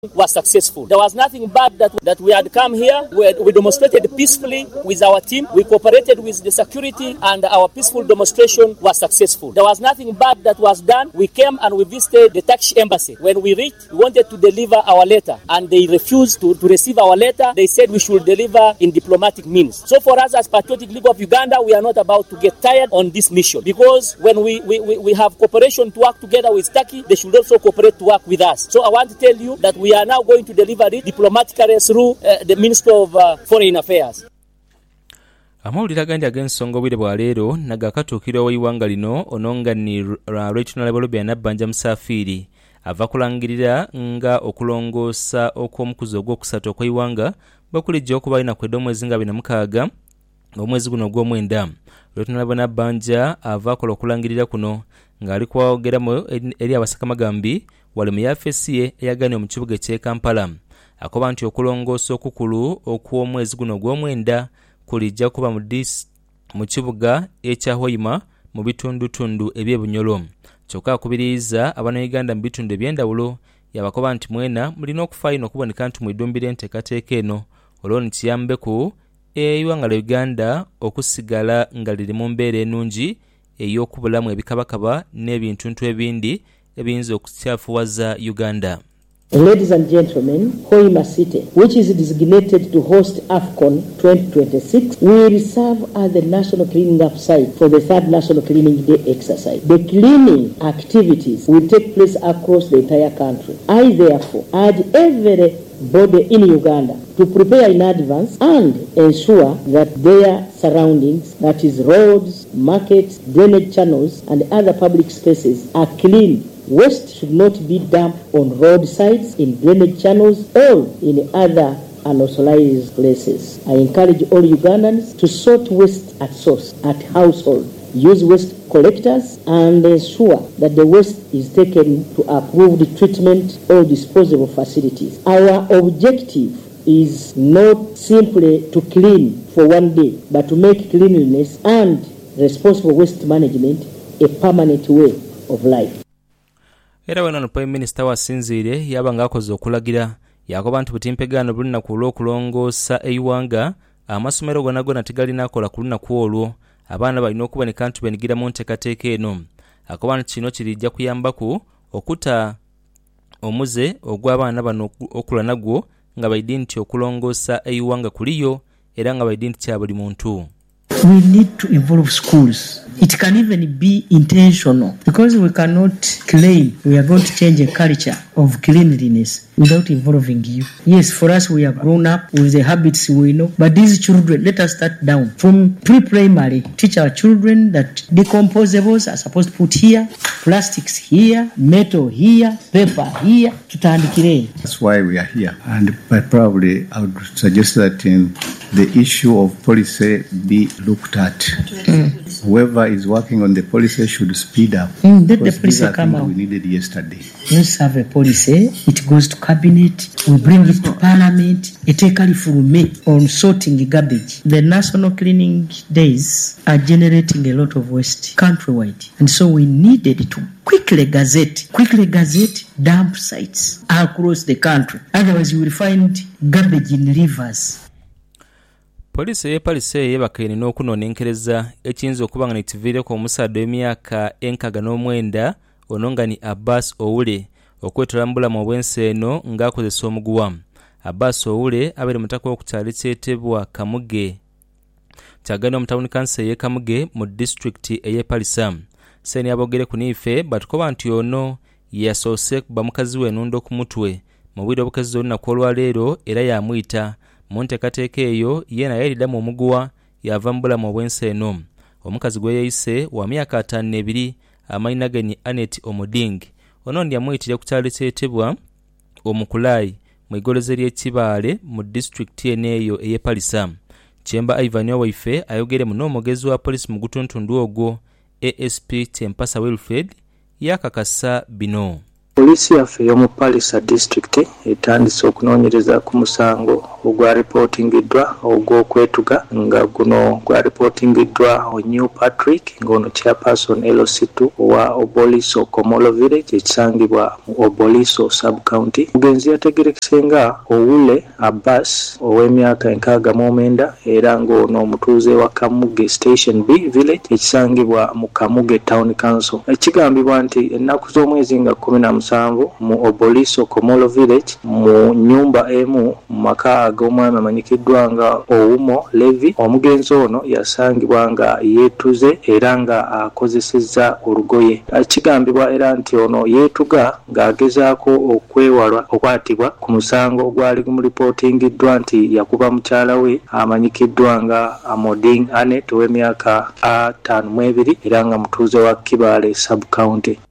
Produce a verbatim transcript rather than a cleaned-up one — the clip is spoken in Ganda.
was successful. There was nothing bad that, that we had come here. We, we demonstrated peacefully with our team. We cooperated with the security and our peaceful demonstration was successful. There was nothing bad that was done. We came and we visited the Turkish embassy. When we reached, we wanted to deliver our letter and they refused to, to receive our letter. They said we should deliver in diplomatic means. So for us as Patriotic League of Uganda, we are not about to get tired on this mission because when we, we, we, we have cooperation to work together with Turkey, they should also cooperate to work with us. So I want to tell you that we are now going to deliver it diplomatically through uh, the Minister of uh, Foreign Affairs. Amawulira gandi ag'ensonga obwire bwa leero nagakatuukira ow'eiwanga lino ononga ni Rachel Lebolobya Nabbanja Musafiri ava kulangirira nga okulongoosa okw'omukuzi ogw'okusatu okw'eiwanga bakulijja okuba alina kwedda omwezi nga abiri na mukaaga omwezi guno ogw'omwenda. Rachel Nabbanja ava akola okulangirira kuno ng'ali kwogeramu eri abasakamagambi wali mu yafesi ye eyagaanye mu kibuga ky'e Kampala. Akoba nti okulongoosa okukulu okw'omwezi guno ogw'omwenda kulijja kuba mu dis mu kibuga ekya Hoima mu bitundutundu eby'ebunyolo. Kyokka akubiriza Abannayuganda mu bitundu eby'endawulo yabakoba nti mwena mulina okufaayo okuboneka nti mwedumbira enteekateeka eno olwo kiyambeku eiwanga lya Uganda okusigala nga liri mu mbeera ennungi ey'okubulamu ebikabakaba n'ebintuntu ebindi ebiyinza okukyafuwaza Uganda. Ladies and gentlemen, Hoima City, which is designated to host AFCON twenty twenty-six, will serve as the national cleaning up site for the third National Cleaning Day exercise. The cleaning activities will take place across the entire country. I therefore urge everybody in Uganda to prepare in advance and ensure that their surroundings, that is roads, markets, drainage channels, and other public spaces are clean. Waste should not be dumped on roadsides, in drainage channels, or in other unauthorized places. I encourage all Ugandans to sort waste at source, at household. Use waste collectors and ensure that the waste is taken to approved treatment or disposable facilities. Our objective is not simply to clean for one day, but to make cleanliness and responsible waste management a permanent way of life. Era wano Prime Minister wasinziire yaba ng'akoze okulagira yakoba nti butimpegaano bulina ku olw'okulongoosa eiwanga amasomero gonna gonna tegalina akola ku lunaku olwo abaana balina okuboneka nti benyigira mu nteekateeka eno. Akoba nti kino kirijja kuyambaku okuta omuze ogw'abaana bano okula nagwo nga baidi nti okulongoosa eiwanga kuliyo era nga baidi nti kya buli muntu. We need to involve schools. It can even be intentional because we cannot claim we are going to change a culture of cleanliness without involving you. Yes, for us we are grown up with the habits we know, but these children, let us start down from pre-primary. Teach our children that decomposables are supposed to put here, plastics here, metal here, paper here. That's why we are here, and but probably I would suggest that in the issue of policy be looked at. Mm. Whoever is working on the policy should speed up. Mm, let the policy come out. We needed yesterday. Let's have a policy. It goes to cabinet. We bring it to parliament. A take from me on sorting garbage. The national cleaning days are generating a lot of waste countrywide, and so we needed to quickly gazette, quickly gazette dump sites across the country. Otherwise, you will find garbage in rivers. Polisi y'epalise yebakaine n'okunonenkereza ekiyinza okuba nga nekitiviireko omusaadde w'emyaka enkaaga n'omwenda ononga ni Abbas Oule okwetoola mu bulamu obw'ensi eno ng'akozesa omuguwa. Abbas Oule abeere mutaka w'okukyalo kyetebwa Kamuge kyagenda omutawuni kansa ey'e Kamuge mu disitulikiti ey'epalisa. Seni abogere ku niife batukoba nti ono yasoose kuba mukazi we ennundo ku mutwe mu bwire obukazi olunaku olwaleero era yamuyita mu nteekateeka eyo ye naye eriddamu omuguwa yava mu bulamu obw'ensi eno. Omukazi gwe yeeyise wa myaka ataano n'ebiri amayina ge ni Anet Omoding. Ono ndi yamuyitire ku kyalo kyetebwa Omukulaayi mu igoloze ly'Ekibaale mu disitulikiti eno eyo ey'epalisa. Kyemba Ivan Owaife ayogere mu n'omwogezi wa polisi mu gutuntundu ogwo A S P Kyempasa Wilfred yakakasa bino. Polisi yaffe y'omu Palisa district etandise okunoonyereza ku musango ogwa reportingiddwa ogw'okwetuga nga guno gwa reportingiddwa o New Patrick ng'ono chairperson L C two wa Oboliso Komolo Village ekisangibwa mu Oboliso sub-county. Mugenzi yategerekese nga Owule Abbas ow'emyaka enkaaga mu mwenda era ng'ono omutuuze wa Kamuge Station B Village ekisangibwa mu Kamuge Town Council. Ekigambibwa nti ennaku z'omwezi nga kumi na musanvu mu Oboliso Komolo Village mu nyumba emu mu maka ag'omwami amanyikiddwa nga Oumo Levi, omugenzi ono yasangibwa nga yeetuze era nga akozesezza olugoye. Kigambibwa era nti ono yeetuga ng'agezaako okwewalwa okwatibwa ku musango ogwali gumulipootingiddwa nti yakuba mukyala we amanyikiddwa nga Amoding Anet ow'emyaka ataano mu ebiri era nga mutuuze wa Kibaale sub-county.